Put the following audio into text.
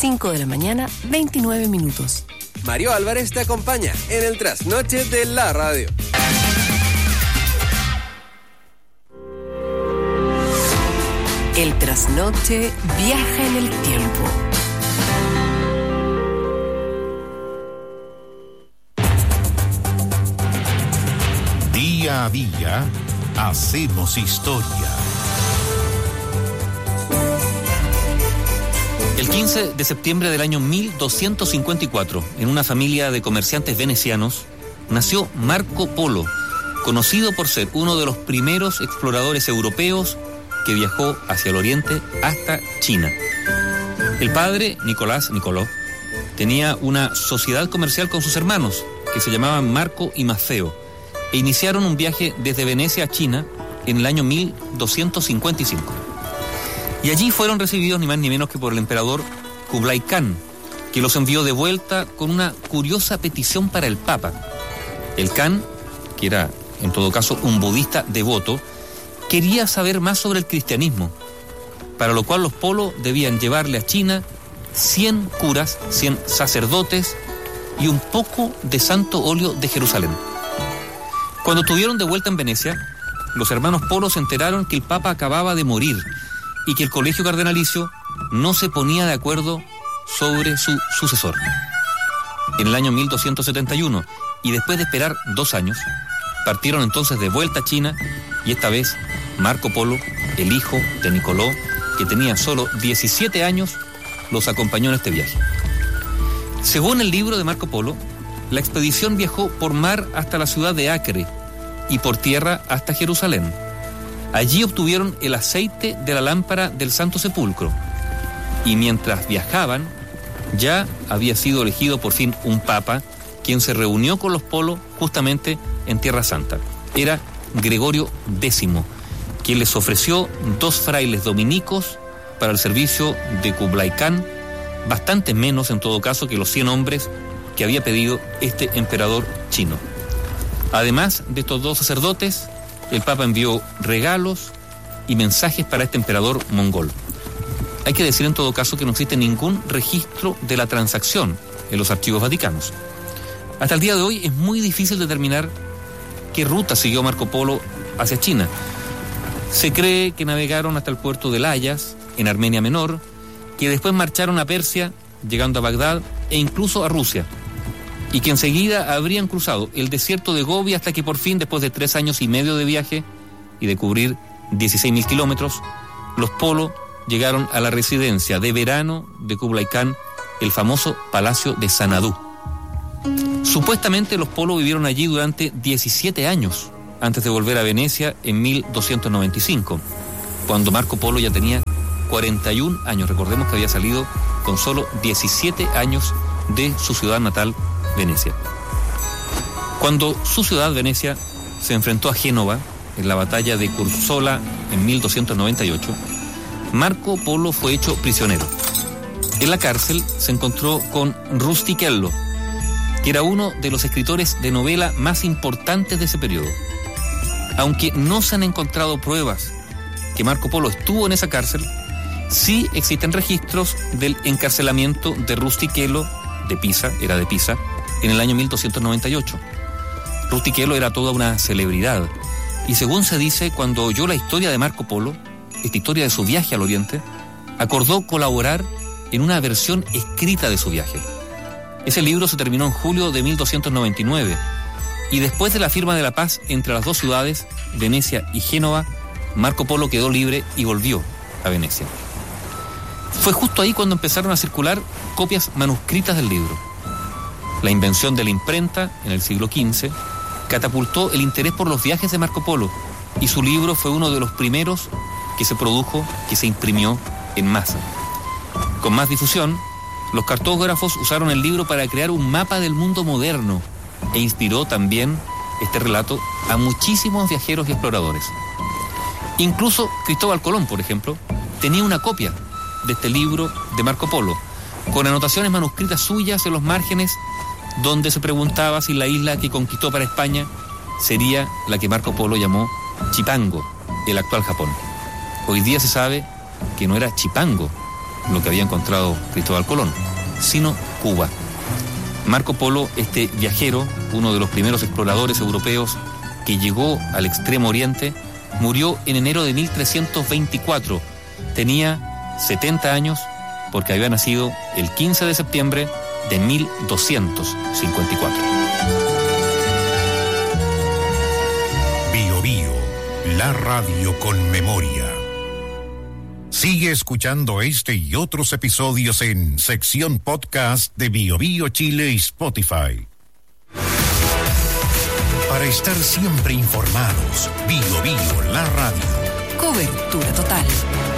5 de la mañana, 29 minutos. Mario Álvarez te acompaña en el trasnoche de la radio. El trasnoche viaja en el tiempo. Día a día hacemos historia. El 15 de septiembre del año 1254, en una familia de comerciantes venecianos, nació Marco Polo, conocido por ser uno de los primeros exploradores europeos que viajó hacia el oriente hasta China. El padre, Nicolò, tenía una sociedad comercial con sus hermanos, que se llamaban Marco y Maffeo, e iniciaron un viaje desde Venecia a China en el año 1255. Y allí fueron recibidos ni más ni menos que por el emperador Kublai Khan, que los envió de vuelta con una curiosa petición para el Papa. El Khan, que era en todo caso un budista devoto, quería saber más sobre el cristianismo, para lo cual los Polo debían llevarle a China 100 curas, 100 sacerdotes y un poco de santo óleo de Jerusalén. Cuando estuvieron de vuelta en Venecia, los hermanos Polo se enteraron que el Papa acababa de morir y que el colegio cardenalicio no se ponía de acuerdo sobre su sucesor. En el año 1271, y después de esperar 2 años, partieron entonces de vuelta a China, y esta vez Marco Polo, el hijo de Nicolò, que tenía solo 17 años, los acompañó en este viaje. Según el libro de Marco Polo, la expedición viajó por mar hasta la ciudad de Acre y por tierra hasta Jerusalén. Allí obtuvieron el aceite de la lámpara del Santo Sepulcro, y mientras viajaban ya había sido elegido por fin un papa, quien se reunió con los Polo justamente en Tierra Santa. Era Gregorio X, quien les ofreció 2 frailes dominicos para el servicio de Kublai Khan, bastante menos en todo caso que los 100 hombres que había pedido este emperador chino. Además de estos 2 sacerdotes, el Papa envió regalos y mensajes para este emperador mongol. Hay que decir en todo caso que no existe ningún registro de la transacción en los archivos vaticanos. Hasta el día de hoy es muy difícil determinar qué ruta siguió Marco Polo hacia China. Se cree que navegaron hasta el puerto de Layas, en Armenia Menor, que después marcharon a Persia, llegando a Bagdad e incluso a Rusia, y que enseguida habrían cruzado el desierto de Gobi hasta que por fin, después de 3 años y medio de viaje y de cubrir 16.000 kilómetros, los Polo llegaron a la residencia de verano de Kublai Khan, el famoso Palacio de Sanadú. Supuestamente los Polo vivieron allí durante 17 años, antes de volver a Venecia en 1295, cuando Marco Polo ya tenía 41 años. Recordemos que había salido con solo 17 años de su ciudad natal, Venecia. Cuando su ciudad, Venecia, se enfrentó a Génova en la batalla de Curzola en 1298, Marco Polo fue hecho prisionero. En la cárcel se encontró con Rustichello, que era uno de los escritores de novela más importantes de ese periodo. Aunque no se han encontrado pruebas que Marco Polo estuvo en esa cárcel, sí existen registros del encarcelamiento de Rustichello de Pisa, era de Pisa, en el año 1298. Rustichello era toda una celebridad, y según se dice, cuando oyó la historia de Marco Polo, esta historia de su viaje al Oriente, acordó colaborar en una versión escrita de su viaje. Ese libro se terminó en julio de 1299, y después de la firma de la paz entre las 2 ciudades, Venecia y Génova, Marco Polo quedó libre y volvió a Venecia. Fue justo ahí cuando empezaron a circular copias manuscritas del libro. La invención de la imprenta en el siglo XV catapultó el interés por los viajes de Marco Polo, y su libro fue uno de los primeros que se produjo, que se imprimió en masa. Con más difusión, los cartógrafos usaron el libro para crear un mapa del mundo moderno, e inspiró también este relato a muchísimos viajeros y exploradores. Incluso Cristóbal Colón, por ejemplo, tenía una copia de este libro de Marco Polo, con anotaciones manuscritas suyas en los márgenes, donde se preguntaba si la isla que conquistó para España sería la que Marco Polo llamó Chipango, el actual Japón. Hoy día se sabe que no era Chipango, lo que había encontrado Cristóbal Colón, sino Cuba. Marco Polo, este viajero, uno de los primeros exploradores europeos que llegó al Extremo Oriente, murió en enero de 1324. Tenía 70 años porque había nacido el 15 de septiembre de 1254. Bio Bio, la radio con memoria. Sigue escuchando este y otros episodios en sección podcast de Bio Bio Chile y Spotify. Para estar siempre informados, Bio Bio, la radio. Cobertura total.